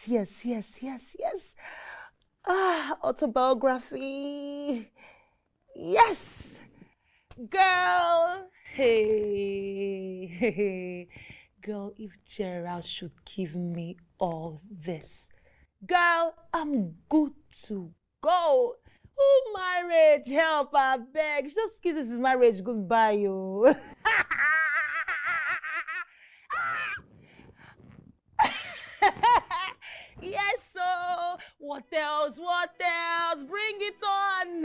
yes. Autobiography. Yes. Girl. Hey. Girl, if Gerald should give me all this, girl, I'm good to go. Who marriage? Help, I beg. Just kiss this marriage goodbye, yo. Yes, so what else? What else? Bring it on.